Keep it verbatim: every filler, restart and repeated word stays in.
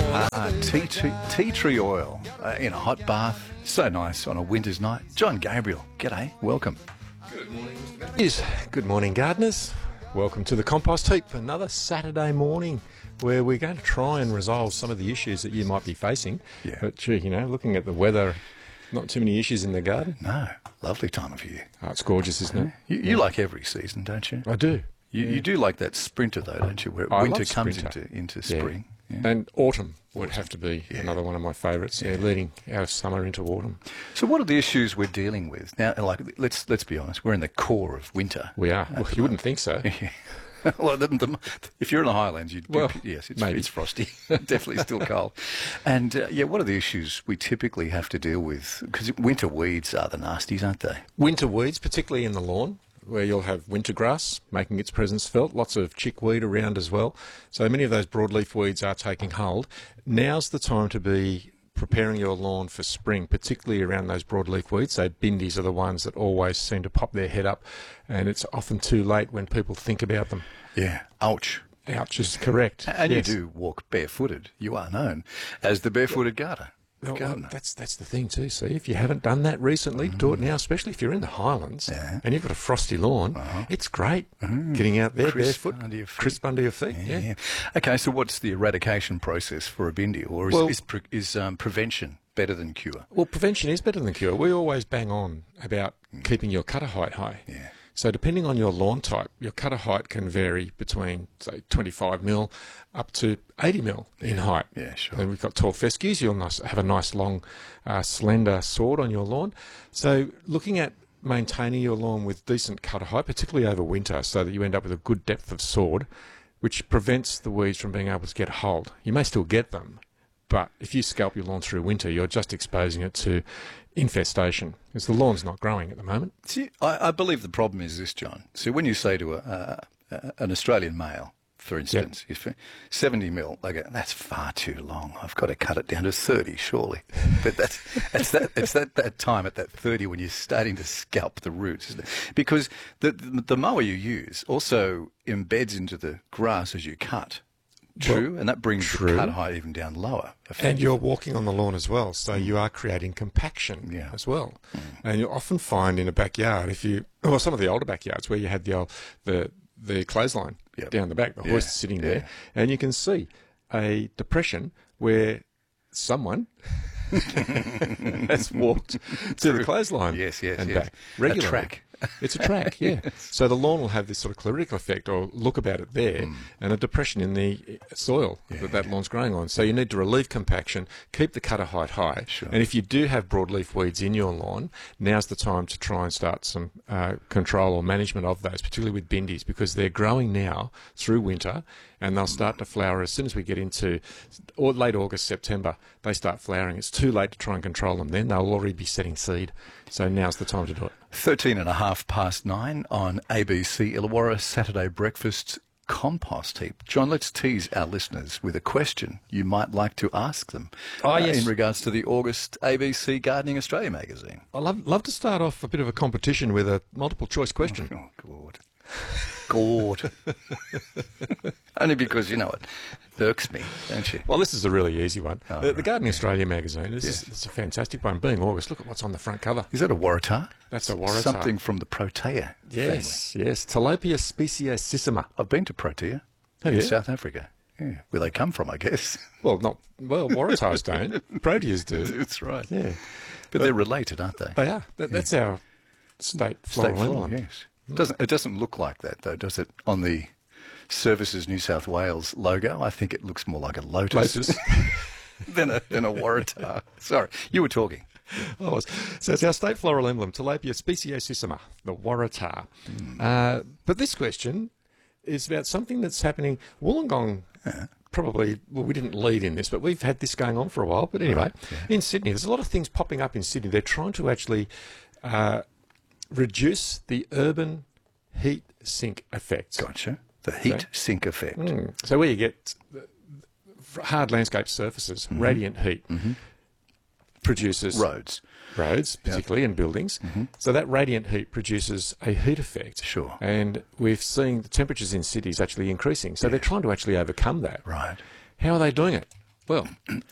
Ah, tea, tree, tea tree oil uh, in a hot bath. So nice on a winter's night. John Gabriel, g'day, welcome. Good morning, Mister Matthews. Good morning, gardeners. Welcome to the Compost Heap, another Saturday morning where we're going to try and resolve some of the issues that you might be facing. Yeah. But, gee, you know, looking at the weather, not too many issues in the garden. No, lovely time of year. Oh, it's gorgeous, isn't it? You, you like every season, don't you? I do. You, yeah. you do like that sprinter, though, don't you? Where I winter love comes sprinter. into, into Yeah. spring. Yeah. And autumn would have to be Yeah. another one of my favourites, yeah. leading out of summer into autumn. So what are the issues we're dealing with? Now, like, let's let's be honest, we're in the core of winter. We are. Well, you wouldn't think so. Well, the, the, if you're in the Highlands, you'd Well, be, yes, it's, maybe. it's frosty, definitely still cold. And uh, yeah, what are the issues we typically have to deal with? Because winter weeds are the nasties, aren't they? Winter weeds, particularly in the lawn, where you'll have winter grass making its presence felt, lots of chickweed around as well. So many of those broadleaf weeds are taking hold. Now's the time to be preparing your lawn for spring, particularly around those broadleaf weeds. So bindies are the ones that always seem to pop their head up, and it's often too late when people think about them. Yeah. Ouch. Ouch is correct. And Yes. you do walk barefooted. You are known as the barefooted gardener. Well, well, gardener. that's that's the thing too. See, if you haven't done that recently, do it now. Especially if you're in the Highlands Yeah. and you've got a frosty lawn, Uh-huh. it's great getting out there Crisp barefoot, under your feet. crisp under your feet. Yeah, Yeah. yeah. Okay, so what's the eradication process for a bindi, or is, Well- is, pre- is um, prevention better than cure? Well, prevention is better than cure. We always bang on about keeping your cutter height high. Yeah. So depending on your lawn type, your cutter height can vary between, say, twenty-five mil up to eighty mil in height. Yeah, sure. And we've got tall fescues. You'll nice, have a nice long, uh, slender sword on your lawn. So looking at maintaining your lawn with decent cutter height, particularly over winter, so that you end up with a good depth of sword, which prevents the weeds from being able to get hold. You may still get them, but if you scalp your lawn through winter, you're just exposing it to infestation, because the lawn's not growing at the moment. See, I, I believe the problem is this, John. So when you say to a, uh, uh, an Australian male, for instance, if seventy mil, they go, that's far too long. I've got to cut it down to thirty, surely. But that's it's that it's that, that time at that thirty when you're starting to scalp the roots, isn't it? Because the, the the mower you use also embeds into the grass as you cut. True, Well, and that brings true. the cut height even down lower. And you're walking on the lawn as well, so you are creating compaction Yeah. as well. And you'll often find in a backyard, if you, well, some of the older backyards where you had the old, the the clothesline Yep. down the back, the Yeah, hoist sitting yeah. there, and you can see a depression where someone has walked to the clothesline Yes, yes, and yes. back A regularly. track. It's a track, yeah. So the lawn will have this sort of clerical effect or look about it there, Hmm. and a depression in the soil that that lawn's growing on. So you need to relieve compaction, keep the cutter height high, Sure. and if you do have broadleaf weeds in your lawn, now's the time to try and start some uh, control or management of those, particularly with bindies, because they're growing now through winter, and they'll start to flower as soon as we get into or late August, September. They start flowering. It's too late to try and control them then. They'll already be setting seed. So now's the time to do it. Thirteen and a half past nine on A B C Illawarra Saturday Breakfast Compost Heap. John, let's tease our listeners with a question you might like to ask them Oh, uh, yes. in regards to the August A B C Gardening Australia magazine. I'd love, love to start off a bit of a competition with a multiple choice question. Oh, God. God. Only because, you know, it irks me, don't you? Well, this is a really easy one. Oh, the, the right. Gardening Australia magazine, this is Yes. it's a fantastic one. Being August, look at what's on the front cover. Is that a waratah? That's a waratah. Something from the Protea Yes, yes. Tilapia speciosissima. family. I've been to Protea Have in you? South Africa. Yeah, where they come from, I guess. Well, not, well, waratahs don't. Proteas do. That's right. Yeah. But they're related, aren't they? They are. That, that's our state floral State floral, emblem. yes. It doesn't, it doesn't look like that, though, does it? On the Services New South Wales logo, I think it looks more like a lotus, Lotus. than, a, than a waratah. Sorry, you were talking. Oh, so it's our state floral emblem, Tilapia speciosissima, the waratah. Uh, but this question is about something that's happening. Wollongong probably, well, we didn't lead in this, but we've had this going on for a while. But anyway, Right, yeah. in Sydney, there's a lot of things popping up in Sydney. They're trying to actually uh, reduce the urban heat sink effect. Gotcha. The heat Okay. sink effect. Mm. So where you get uh, hard landscape surfaces, radiant heat, produces Roads. roads, particularly in buildings. So that radiant heat produces a heat effect. Sure. And we've seen the temperatures in cities actually increasing. So they're trying to actually overcome that. Right. How are they doing it? Well,